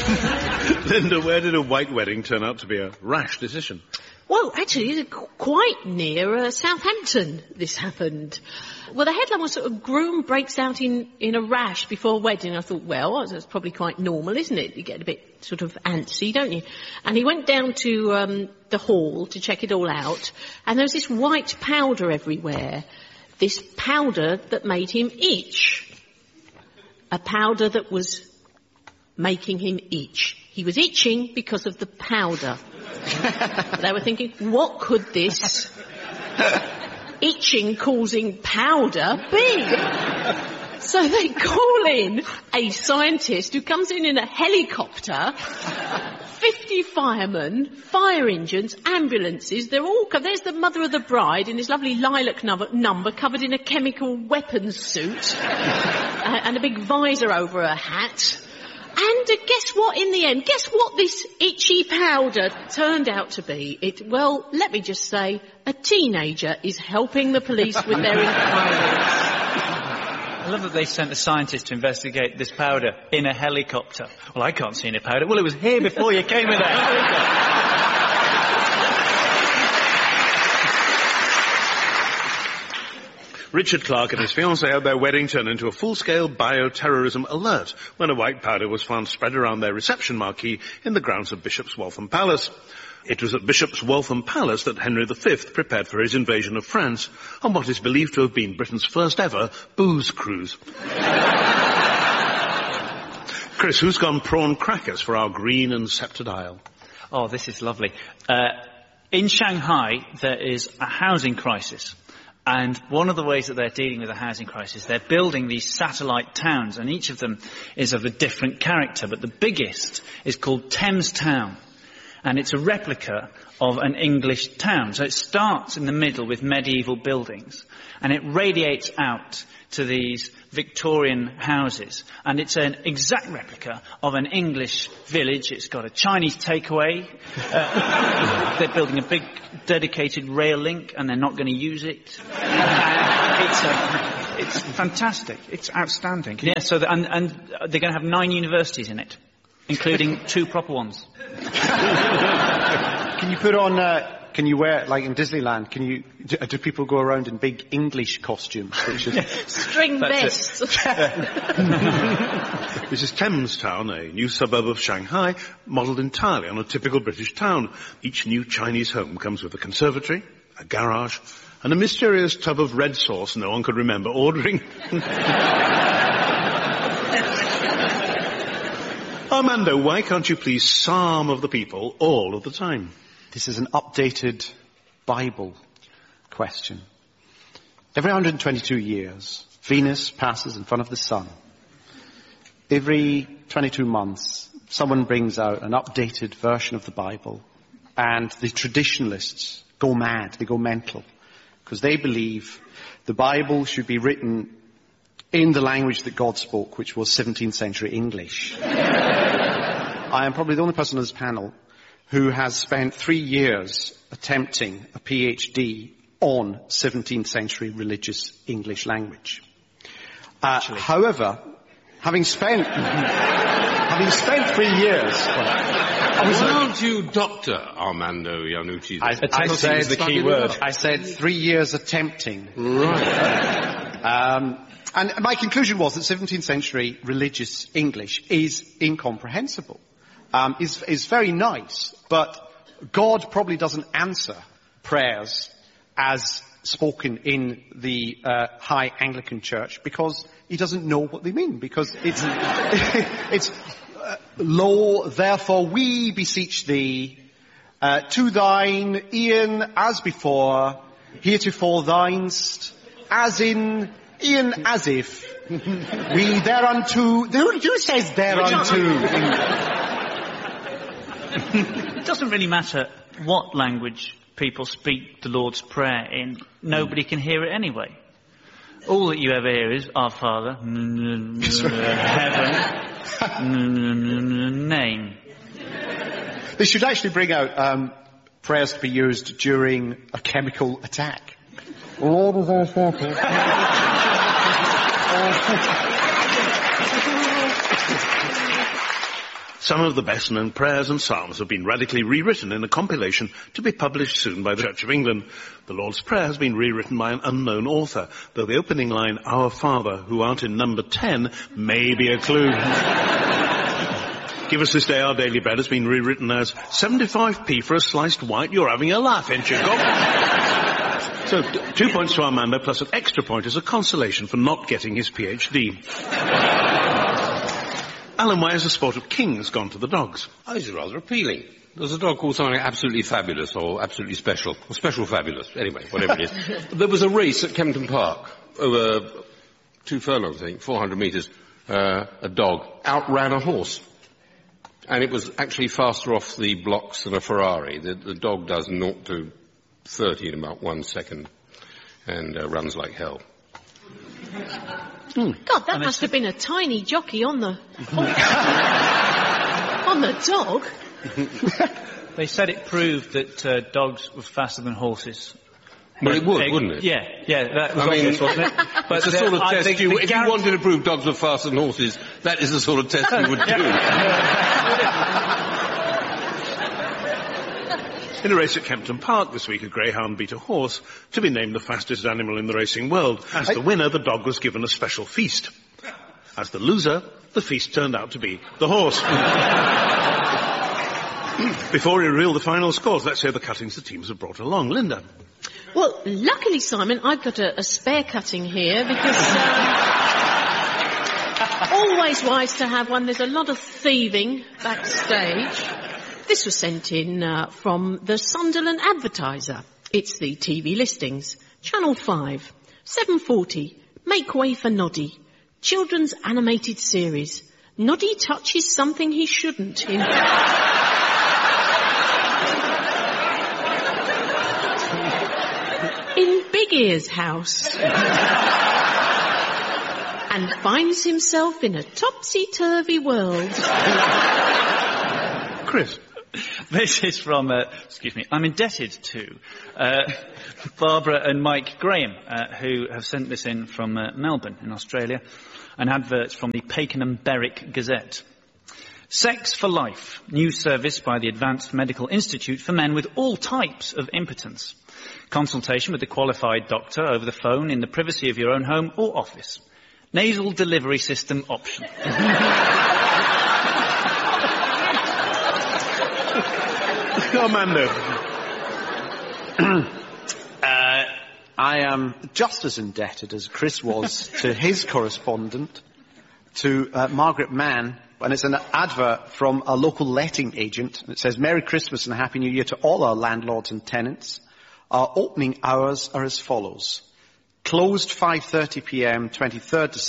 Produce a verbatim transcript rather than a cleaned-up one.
Linda, where did a white wedding turn out to be a rash decision? Well, actually, quite near uh, Southampton, this happened. Well, the headline was sort of, groom breaks out in, in a rash before wedding. I thought, well, that's probably quite normal, isn't it? You get a bit sort of antsy, don't you? And he went down to um, the hall to check it all out, and there was this white powder everywhere. This powder that made him itch. A powder that was making him itch. He was itching because of the powder. They were thinking, what could this itching-causing powder be? So they call in a scientist who comes in in a helicopter, fifty firemen, fire engines, ambulances, they're all... Co- There's the mother of the bride in this lovely lilac number, number covered in a chemical weapons suit uh, and a big visor over her hat. And uh, guess what in the end? Guess what this itchy powder turned out to be? It, well, let me just say, a teenager is helping the police with their inquiries. I love that they sent a scientist to investigate this powder in a helicopter. Well, I can't see any powder. Well, it was here before you came in there. Richard Clarke and his fiancée had their wedding turn into a full-scale bioterrorism alert when a white powder was found spread around their reception marquee in the grounds of Bishop's Waltham Palace. It was at Bishop's Waltham Palace that Henry the Fifth prepared for his invasion of France on what is believed to have been Britain's first ever booze cruise. Chris, who's gone prawn crackers for our green and sceptred isle? Oh, this is lovely. Uh, in Shanghai, there is a housing crisis. And one of the ways that they're dealing with the housing crisis, they're building these satellite towns, and each of them is of a different character. But the biggest is called Thames Town, and it's a replica of an English town. So it starts in the middle with medieval buildings, and it radiates out to these Victorian houses. And it's an exact replica of an English village. It's got a Chinese takeaway. Uh, they're building a big dedicated rail link, and they're not going to use it. And it's, a, it's fantastic. It's outstanding. Yeah, so the, and, and they're going to have nine universities in it, including two proper ones. Can you put on... Uh Can you wear, like in Disneyland, can you, do, do people go around in big English costumes? Which is, String vests. This is Thames Town, a new suburb of Shanghai, modelled entirely on a typical British town. Each new Chinese home comes with a conservatory, a garage, and a mysterious tub of red sauce no one could remember ordering. Armando, why can't you please psalm of the people all of the time? This is an updated Bible question. Every one hundred twenty-two years, Venus passes in front of the sun. Every twenty-two months, someone brings out an updated version of the Bible, and the traditionalists go mad, they go mental, because they believe the Bible should be written in the language that God spoke, which was seventeenth century English. I am probably the only person on this panel who has spent three years attempting a PhD on seventeenth century religious English language. Uh, however, having spent having spent three years, well, I was well to Doctor Armando Iannucci. I, I said the key word. I said three years attempting. Right. um, and my conclusion was that seventeenth century religious English is incomprehensible. Um, is, is very nice, but God probably doesn't answer prayers as spoken in the uh, High Anglican Church because he doesn't know what they mean. Because it's it's uh, lo, therefore we beseech thee, uh, to thine, e'en as before, heretofore thynst, as in, e'en as if, we thereunto. Who, who says thereunto? It doesn't really matter what language people speak the Lord's Prayer in. Nobody can hear it anyway. All that you ever hear is, Our Father, heaven, name. They should actually bring out um, prayers to be used during a chemical attack. Lord is our shepherd. Some of the best-known prayers and psalms have been radically rewritten in a compilation to be published soon by the Church of England. The Lord's Prayer has been rewritten by an unknown author, though the opening line, Our Father, who art in number ten, may be a clue. Give us this day our daily bread has been rewritten as seventy-five p for a sliced white. You're having a laugh, ain't you, Gob? So, t- two points to Armando, plus an extra point as a consolation for not getting his PhD. Alan, why has the sport of kings gone to the dogs? Oh, this is rather appealing. There's a dog called something absolutely fabulous or absolutely special. Or special fabulous. Anyway, whatever it is. There was a race at Kempton Park over two furlongs, I think, four hundred metres. Uh, a dog outran a horse. And it was actually faster off the blocks than a Ferrari. The, the dog does naught to thirty in about one second and uh, runs like hell. Mm. God, that and must have been a tiny jockey on the on the dog. They said it proved that uh, dogs were faster than horses. Well, it would, egg, wouldn't it? Yeah, yeah, that was I obvious, mean, wasn't it? But it's the sort of I test you, if guarantee... you wanted to prove dogs were faster than horses, that is the sort of test you would do. In a race at Kempton Park this week, a greyhound beat a horse to be named the fastest animal in the racing world. As the winner, the dog was given a special feast. As the loser, the feast turned out to be the horse. Before we reveal the final scores, let's hear the cuttings the teams have brought along. Linda. Well, luckily, Simon, I've got a, a spare cutting here because um, always wise to have one. There's a lot of thieving backstage. This was sent in uh, from the Sunderland Advertiser. It's the T V listings. Channel five, seven forty, Make Way for Noddy. Children's animated series. Noddy touches something he shouldn't. In, in Big Ear's house. And finds himself in a topsy-turvy world. Chris. This is from, uh, excuse me, I'm indebted to uh, Barbara and Mike Graham, uh, who have sent this in from uh, Melbourne in Australia, an advert from the Pakenham Berwick Gazette. Sex for Life, new service by the Advanced Medical Institute for men with all types of impotence. Consultation with a qualified doctor over the phone in the privacy of your own home or office. Nasal delivery system option. Armando. uh, I am just as indebted as Chris was to his correspondent, to uh, Margaret Mann, and it's an advert from a local letting agent. It says, Merry Christmas and a Happy New Year to all our landlords and tenants. Our opening hours are as follows. Closed five thirty p m, twenty-third December.